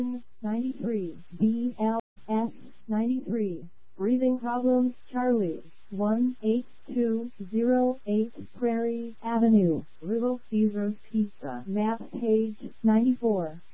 93, BLS 93, breathing problems, Charlie, 18208 Prairie Avenue, Little Caesars Pizza, map page 94.